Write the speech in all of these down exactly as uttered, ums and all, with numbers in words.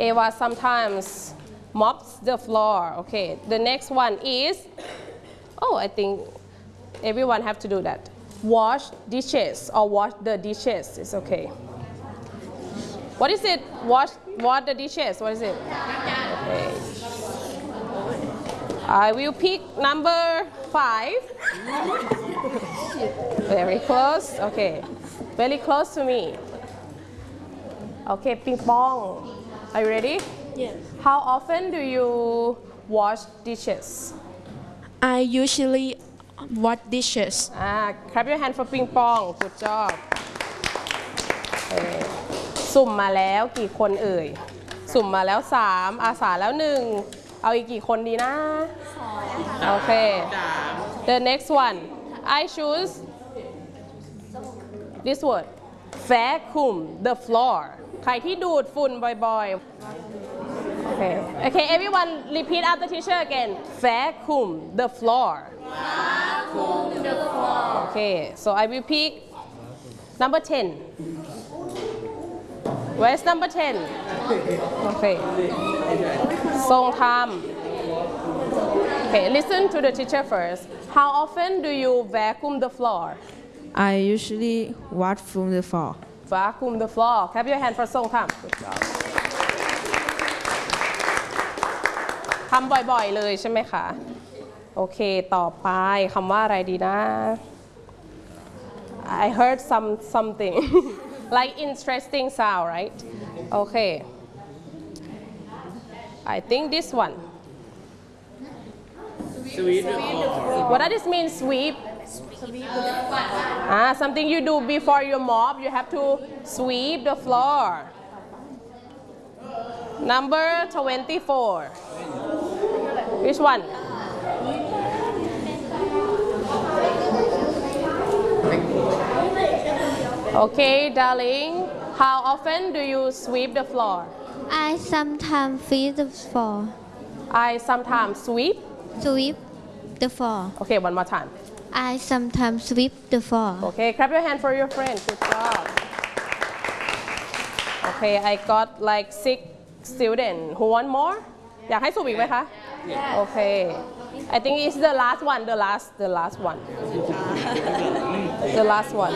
Eva sometimes mops the floor. Okay, the next one is, oh, I think everyone have to do that. Wash dishes or wash the dishes. It's okay. What is it? Wash, wash the dishes. What is it? Okay. I will pick number five. Very close. Okay. Very close to me. Okay, ping pong. Are you ready? Yes. How often do you wash dishes? I usually wash dishes. Ah, clap your hand for ping pong. Good job. Okay. สุ่มมาแล้วกี่คนเอ่ยสุ่มมาแล้วสามอาสาแล้วหนึ่งเอาอีกกี่คนดีนะโอเค The next one I choose this word vacuum the floor ใครที่ดูดฝุ่นบ่อยๆโอเค Okay everyone repeat after teacher again vacuum the floor vacuum the floor Okay so I will pick number ten Where's number ten? Okay. ทรงธรรม Okay, listen to the teacher first. How often do you vacuum the floor? I usually vacuum the floor. Vacuum the floor. Clap your hand for ทรงธรรม Good job. ทำบ่อยๆเลยใช่ไหมคะโอเคต่อไปคำว่าอะไรดีนะ I heard some something like interesting sound, right? Okay. I think this one. Sweep the floor. What does this mean, sweep? Ah, something you do before you mop. You have to sweep the floor. Number twenty-four. Which one? Okay, darling. How often do you sweep the floor? I sometimes sweep the floor. I sometimes sweep. Sweep the floor. Okay, one more time. I sometimes sweep the floor. Okay, clap your hand for your friend. Good job. Okay, I got like six students. Who want more? อยากให้สูบอีกไหมคะ Okay. I think it's the last one. The last. The last one. The last one.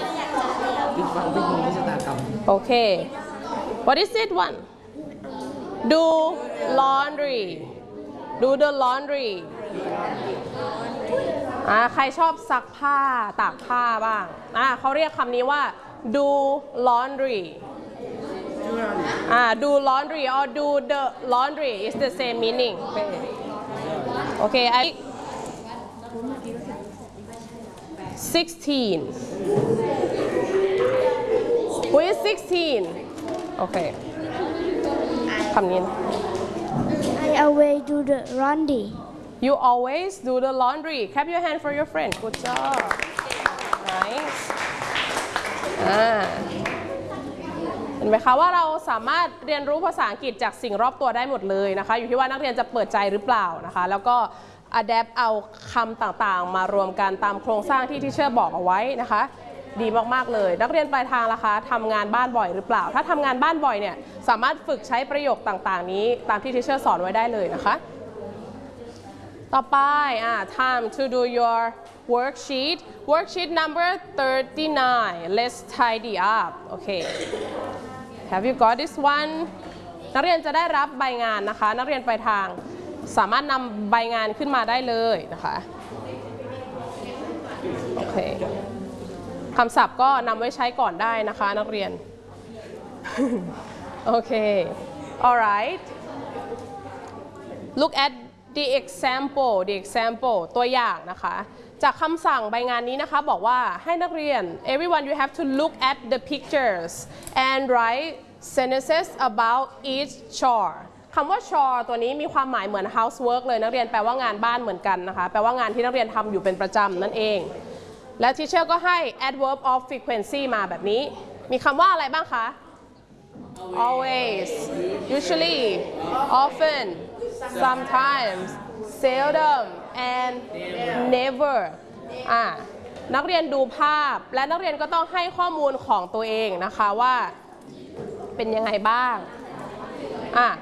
Okay. What is it one? Do laundry. Do the laundry. อ่าใครชอบซักผ้าตากผ้าบ้างอ่าเขาเรียกคำนี้ว่า do laundry อ่า do laundry or do the laundry is the same meaning โอเค I sixteen Who is sixteen โอเคคำนี้ I always do the laundry. You always do the laundry. Clap your hand for your friend. Good job. Nice. อ่าเห็นไหมคะว่าเราสามารถเรียนรู้ภาษาอังกฤษจากสิ่งรอบตัวได้หมดเลยนะคะอยู่ที่ว่านักเรียนจะเปิดใจหรือเปล่านะคะแล้วก็ adapt เอาคำต่างๆมารวมกันตามโครงสร้างที่ที่เชอร์บอกเอาไว้นะคะดีมากๆเลยนักเรียนปลายทางล่ะคะทำงานบ้านบ่อยหรือเปล่าถ้าทำงานบ้านบ่อยเนี่ยสามารถฝึกใช้ประโยคต่างๆนี้ตามที่ที่เชอร์สอนไว้ได้เลยนะคะต่อไปอ่า time to do your worksheet worksheet number thirty-nine let's tidy up okay have you got this one นักเรียนจะได้รับใบงานนะคะนักเรียนปลายทางสามารถนำใบงานขึ้นมาได้เลยนะคะโอเคคำศัพท์ก็นำไว้ใช้ก่อนได้นะคะนักเรียนโอเค alright look at the example the example ตัวอย่างนะคะจากคำสั่งใบงานนี้นะคะบอกว่าให้นักเรียน everyone you have to look at the pictures and write sentences about each chore คำว่า chore ตัวนี้มีความหมายเหมือน housework เลยนักเรียนแปลว่างานบ้านเหมือนกันนะคะแปลว่างานที่นักเรียนทำอยู่เป็นประจำนั่นเองและ teacher ก็ให้ adverb of frequency มาแบบนี้มีคำว่าอะไรบ้างคะ always usually often sometimes seldom and never อ่านักเรียนดูภาพและนักเรียนก็ต้องให้ข้อมูลของตัวเองนะคะว่าเป็นยังไงบ้างอ่ะ